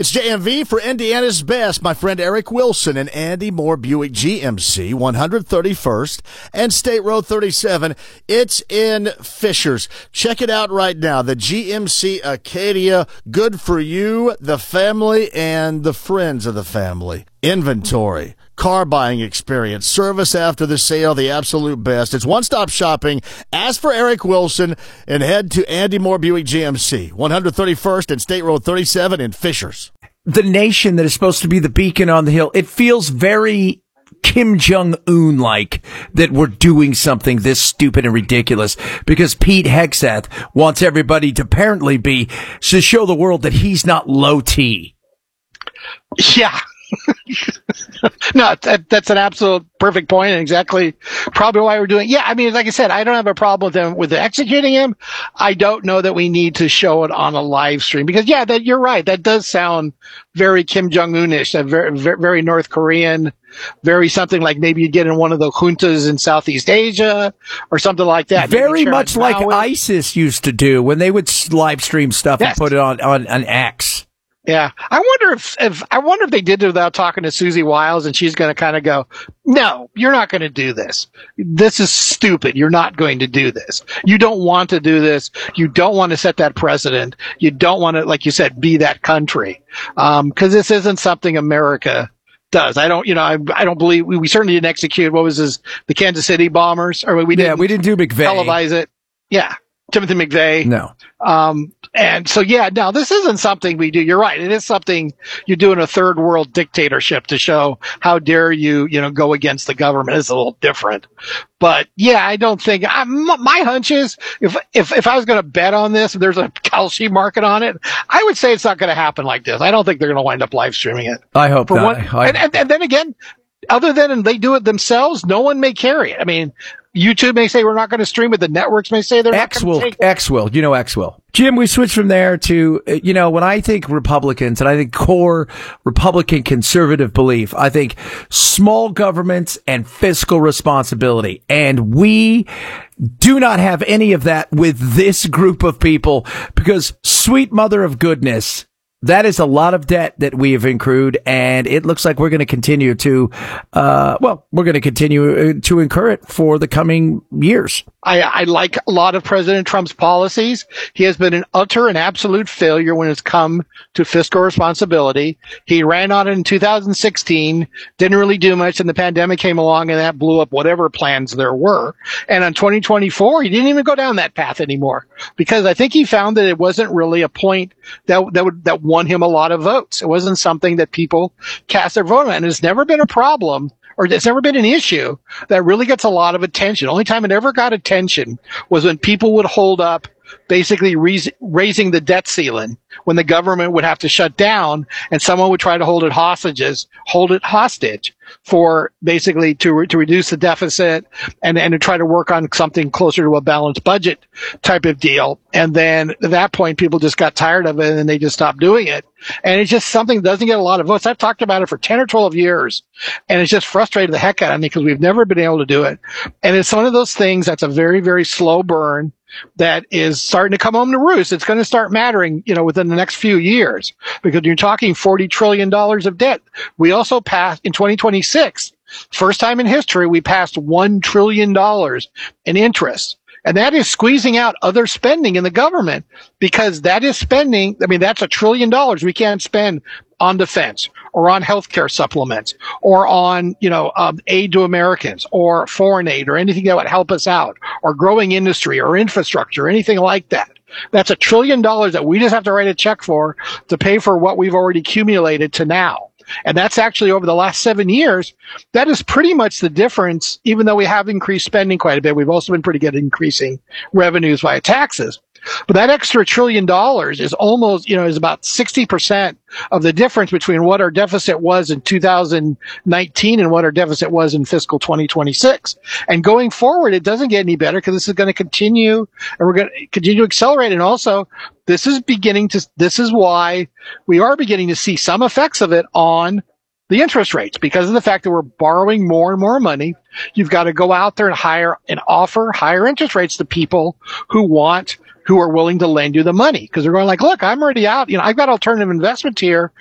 It's JMV for Indiana's Best. My friend Eric Wilson and Andy Moore Buick GMC, 131st and State Road 37. It's in Fishers. Check it out right now. The GMC Acadia, good for you, the family, and the friends of the family. Inventory, car buying experience, service after the sale, the absolute best. It's one-stop shopping. Ask for Eric Wilson and head to Andy Moore Buick GMC, 131st and State Road 37 in Fishers. The nation that is supposed to be the beacon on the hill, it feels very Kim Jong-un-like that we're doing something this stupid and ridiculous because Pete Hegseth wants everybody to apparently to show the world that he's not low T. Yeah. No, that's an absolute perfect point, and exactly probably why we're doing. Yeah, I mean, like I said, I don't have a problem with them with executing him. I don't know that we need to show it on a live stream because, yeah, that you're right. That does sound very Kim Jong-un-ish, very, very North Korean, very something like maybe you'd get in one of the juntas in Southeast Asia or something like that. Very much like ISIS used to do when they would live stream stuff and put it on X. Yeah. I wonder if they did it without talking to Susie Wiles and she's going to kind of go, no, you're not going to do this. This is stupid. You're not going to do this. You don't want to do this. You don't want to set that precedent. You don't want to, like you said, be that country. Cause this isn't something America does. I don't believe we certainly didn't execute, the Kansas City bombers, or we didn't do McVeigh. Televise it. Yeah. Timothy McVeigh. No. And so, yeah, no, this isn't something we do. You're right. It is something you do in a third world dictatorship to show how dare you, go against the government. It's a little different. But yeah, I don't think my hunch is if I was going to bet on this, if there's a Kalshi market on it, I would say it's not going to happen like this. I don't think they're going to wind up live streaming it. I hope not. And then again, other than they do it themselves, no one may carry it. I mean, YouTube may say we're not going to stream it. The networks may say they're not going to take it. X will. X will. Jim, we switch from there to, when I think Republicans and I think core Republican conservative belief, I think small governments and fiscal responsibility. And we do not have any of that with this group of people because sweet mother of goodness, that is a lot of debt that we have accrued, and it looks like we're going to continue to, incur it for the coming years. I like a lot of President Trump's policies. He has been an utter and absolute failure when it's come to fiscal responsibility. He ran on it in 2016, didn't really do much, and the pandemic came along and that blew up whatever plans there were. And on 2024, he didn't even go down that path anymore because I think he found that it wasn't really a point that won him a lot of votes. It wasn't something that people cast their vote on, and it's never been a problem. Or it's never been an issue that really gets a lot of attention. The only time it ever got attention was when people would hold up basically raising the debt ceiling when the government would have to shut down and someone would try to hold it hostage for basically to reduce the deficit and to try to work on something closer to a balanced budget type of deal. And then at that point, people just got tired of it and they just stopped doing it. And it's just something that doesn't get a lot of votes. I've talked about it for 10 or 12 years and it's just frustrated the heck out of me because we've never been able to do it. And it's one of those things that's a very, very slow burn that is starting to come home to roost. It's going to start mattering, within the next few years because you're talking $40 trillion of debt. We also passed in 2026, first time in history, we passed $1 trillion in interest. And that is squeezing out other spending in the government because that is spending. I mean, that's $1 trillion we can't spend on defense or on healthcare supplements or on, aid to Americans or foreign aid or anything that would help us out or growing industry or infrastructure or anything like that. That's $1 trillion that we just have to write a check for to pay for what we've already accumulated to now. And that's actually over the last 7 years. That is pretty much the difference. Even though we have increased spending quite a bit, we've also been pretty good at increasing revenues via taxes. But that extra $1 trillion is almost, is about 60% of the difference between what our deficit was in 2019 and what our deficit was in fiscal 2026. And going forward, it doesn't get any better because this is going to continue and we're going to continue to accelerate. And also, this is why we are beginning to see some effects of it on the interest rates because of the fact that we're borrowing more and more money. You've got to go out there and offer higher interest rates to people who are willing to lend you the money because they're going like, look, I'm already out. I've got alternative investments here